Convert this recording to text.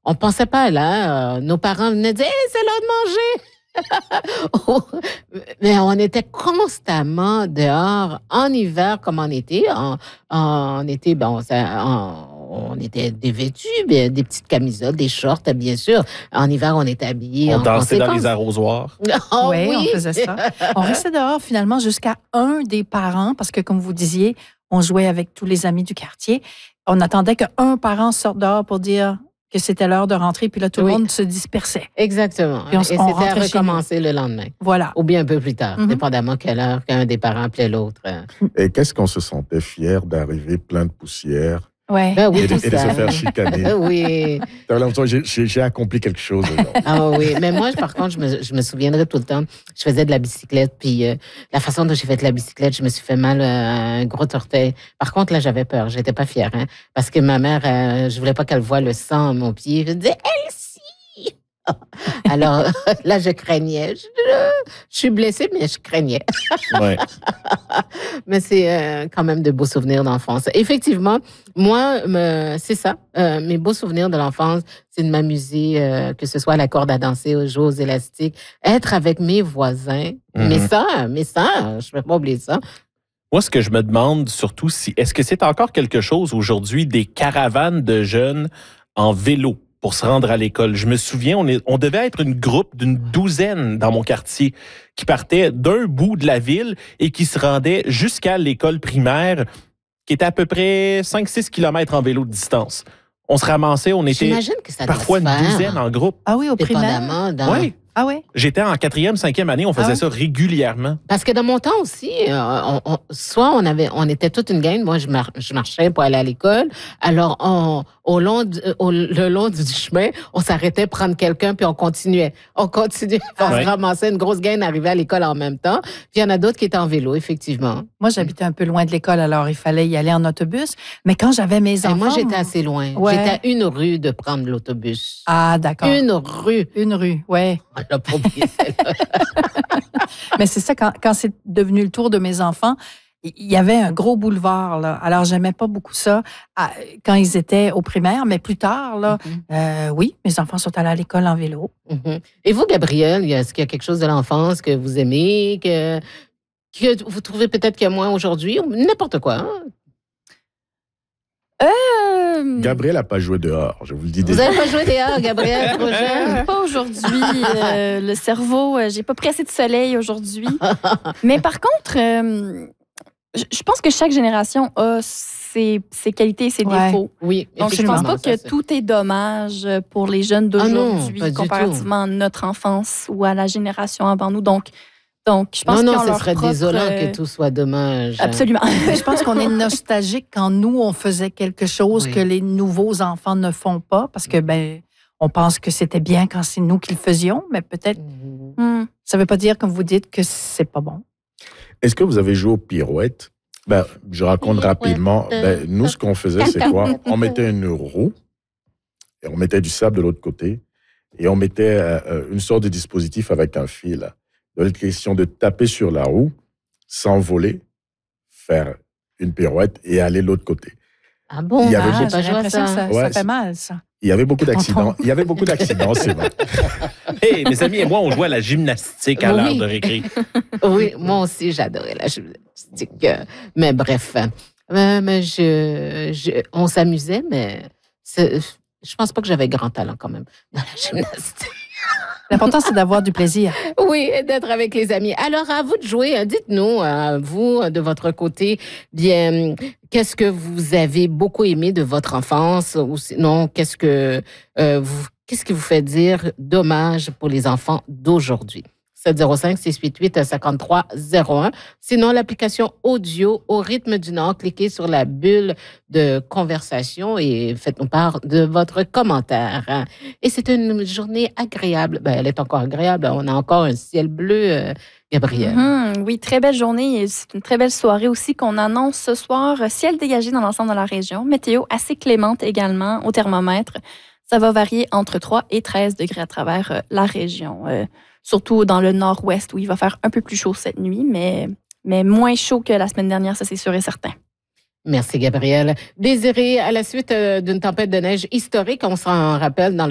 on pensait pas là. Nos parents venaient dire, hey, c'est l'heure de manger. Mais on était constamment dehors, en hiver comme en été. En été, on était dévêtus, des petites camisoles, des shorts, bien sûr. En hiver, on était habillés. On dansait dans les arrosoirs. Oh, oui, on faisait ça. On restait dehors finalement jusqu'à un des parents, parce que comme vous disiez, on jouait avec tous les amis du quartier. On attendait qu'un parent sorte dehors pour dire que c'était l'heure de rentrer, puis là, tout le monde se dispersait. Exactement. Et c'était à recommencer le lendemain. Voilà. Ou bien un peu plus tard, dépendamment quelle heure qu'un des parents appelait l'autre. Et qu'est-ce qu'on se sentait fier d'arriver plein de poussière et de se faire chicaner. Oui. T'as l'impression que j'ai accompli quelque chose. Ah oui, mais moi, par contre, je me souviendrai tout le temps, je faisais de la bicyclette, puis la façon dont j'ai fait de la bicyclette, je me suis fait mal un gros orteil. Par contre, là, j'avais peur, j'étais pas fière, parce que ma mère, je voulais pas qu'elle voie le sang à mon pied. Je disais, Elsie! Alors, là, je craignais. Je suis blessée, mais je craignais. Ouais. Mais c'est quand même de beaux souvenirs d'enfance. Effectivement, moi, c'est ça. Mes beaux souvenirs de l'enfance, c'est de m'amuser, que ce soit à la corde à danser, aux jeux aux élastiques, être avec mes voisins, mes sœurs, je ne peux pas oublier ça. Moi, ce que je me demande surtout, est-ce que c'est encore quelque chose aujourd'hui, des caravanes de jeunes en vélo pour se rendre à l'école? Je me souviens, on devait être une groupe d'une 12aine dans mon quartier qui partait d'un bout de la ville et qui se rendait jusqu'à l'école primaire, qui était à peu près 5-6 kilomètres en vélo de distance. On se ramassait, on était parfois une douzaine en groupe. Ah oui, au primaire? Oui. Ah oui? J'étais en 4e, 5e année, on faisait ça régulièrement. Parce que dans mon temps aussi, soit on était toute une gang, moi je marchais pour aller à l'école, alors le long du chemin, on s'arrêtait prendre quelqu'un puis on continuait. On se ramassait une grosse gang, arrivait à l'école en même temps. Puis il y en a d'autres qui étaient en vélo, effectivement. Moi, j'habitais un peu loin de l'école, alors il fallait y aller en autobus. Mais quand j'avais mes enfants... Moi, j'étais assez loin. Ouais. J'étais à une rue de prendre l'autobus. Ah, d'accord. Une rue, oui. On l'a pas oublié celle-là. Mais c'est ça, quand c'est devenu le tour de mes enfants, il y avait un gros boulevard, là. Alors, j'aimais pas beaucoup ça quand ils étaient au primaire, mais plus tard, là, oui, mes enfants sont allés à l'école en vélo. Et vous, Gabrielle, est-ce qu'il y a quelque chose de l'enfance que vous aimez, que vous trouvez peut-être qu'il y a moins aujourd'hui, ou n'importe quoi, hein? Gabrielle n'a pas joué dehors, je vous le dis Vous déjà. n'avez pas joué dehors, Gabrielle, trop jeune? Pas aujourd'hui. Le cerveau, j'ai pas pris assez de soleil aujourd'hui. Mais par contre, je pense que chaque génération a ses qualités et ses défauts. Oui, donc, je pense pas que tout est dommage pour les jeunes d'aujourd'hui comparativement à notre enfance ou à la génération avant nous. Donc, je pense non, ce serait désolant que tout soit dommage. Absolument. Je pense qu'on est nostalgique quand nous, on faisait quelque chose que les nouveaux enfants ne font pas, parce que, on pense que c'était bien quand c'est nous qui le faisions, mais peut-être, ça veut pas dire, comme vous dites, que c'est pas bon. Est-ce que vous avez joué aux pirouettes? Je raconte rapidement. Nous, ce qu'on faisait, c'est quoi? On mettait une roue et on mettait du sable de l'autre côté et on mettait une sorte de dispositif avec un fil. Donc, la question de taper sur la roue, s'envoler, faire une pirouette et aller de l'autre côté. Ah bon? J'ai l'impression que ça fait mal, ça. Il y avait beaucoup d'accidents. C'est vrai. Hey, mes amis et moi, on jouait à la gymnastique à l'heure de récré. Oui, moi aussi, j'adorais la gymnastique. Mais bref, on s'amusait, mais je pense pas que j'avais grand talent quand même dans la gymnastique. L'important, c'est d'avoir du plaisir. Oui, d'être avec les amis. Alors, à vous de jouer. Dites-nous, vous, de votre côté, bien, qu'est-ce que vous avez beaucoup aimé de votre enfance? Ou sinon, qu'est-ce qui vous fait dire dommage pour les enfants d'aujourd'hui? 705-688-5301. Sinon, l'application audio au rythme du Nord, cliquez sur la bulle de conversation et faites-nous part de votre commentaire. Et c'est une journée agréable. Elle est encore agréable. On a encore un ciel bleu, Gabrielle. Oui, très belle journée. Et c'est une très belle soirée aussi qu'on annonce ce soir. Ciel dégagé dans l'ensemble de la région. Météo assez clémente également au thermomètre. Ça va varier entre 3 et 13 degrés à travers la région. Surtout dans le nord-ouest où il va faire un peu plus chaud cette nuit, mais moins chaud que la semaine dernière, ça c'est sûr et certain. Merci, Gabrielle. Désiré, à la suite d'une tempête de neige historique, on s'en rappelle dans le